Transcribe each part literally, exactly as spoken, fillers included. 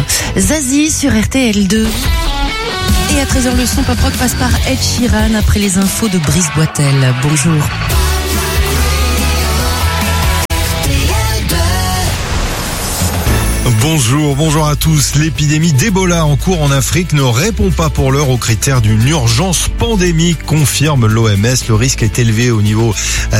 ça. Zazie sur R T L deux. Et à treize heures, le son pop rock passe par Ed Sheeran après les infos de Brice Boitel. Bonjour. Bonjour, bonjour à tous. L'épidémie d'Ebola en cours en Afrique ne répond pas pour l'heure aux critères d'une urgence pandémique, confirme l'O M S. Le risque est élevé au niveau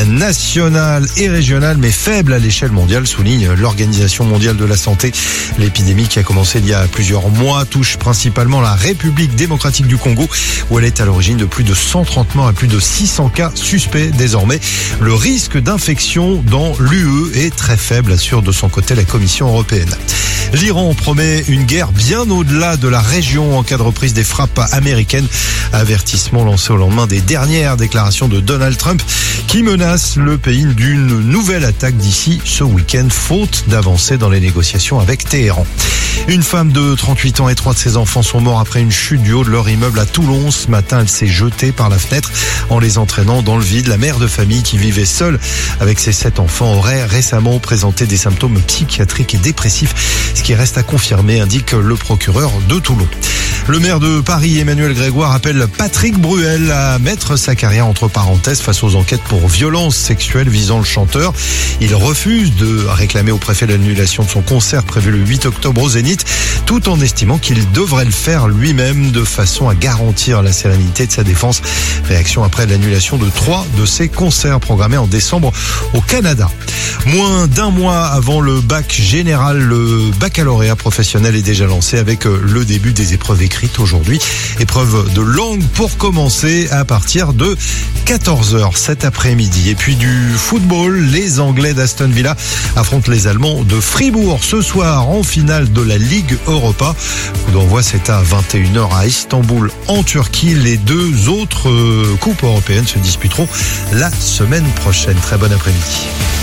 national et régional, mais faible à l'échelle mondiale, souligne l'Organisation mondiale de la santé. L'épidémie qui a commencé il y a plusieurs mois touche principalement la République démocratique du Congo, où elle est à l'origine de plus de cent trente morts et plus de six cents cas suspects désormais. Le risque d'infection dans l'U E est très faible, assure de son côté la Commission européenne. L'Iran promet une guerre bien au-delà de la région en cas de reprise des frappes américaines. Avertissement lancé au lendemain des dernières déclarations de Donald Trump qui menace le pays d'une nouvelle attaque d'ici ce week-end, faute d'avancer dans les négociations avec Téhéran. Une femme de trente-huit ans et trois de ses enfants sont morts après une chute du haut de leur immeuble à Toulon. Ce matin, elle s'est jetée par la fenêtre en les entraînant dans le vide. La mère de famille qui vivait seule avec ses sept enfants aurait récemment présenté des symptômes psychiatriques et dépressifs, ce qui reste à confirmer, indique le procureur de Toulon. Le maire de Paris, Emmanuel Grégoire, appelle Patrick Bruel à mettre sa carrière entre parenthèses face aux enquêtes pour violences sexuelles visant le chanteur. Il refuse de réclamer au préfet l'annulation de son concert prévu le huit octobre au Zénith, tout en estimant qu'il devrait le faire lui-même de façon à garantir la sérénité de sa défense. Réaction après l'annulation de trois de ses concerts programmés en décembre au Canada. Moins d'un mois avant le bac général, le baccalauréat professionnel est déjà lancé avec le début des épreuves écrites aujourd'hui. Épreuve de langue pour commencer à partir de quatorze heures cet après-midi. Et puis du football, les Anglais d'Aston Villa affrontent les Allemands de Fribourg ce soir en finale de la Ligue Europa. Coup d'envoi, c'est à vingt et une heures à Istanbul en Turquie. Les deux autres coupes européennes se disputeront la semaine prochaine. Très bon après-midi.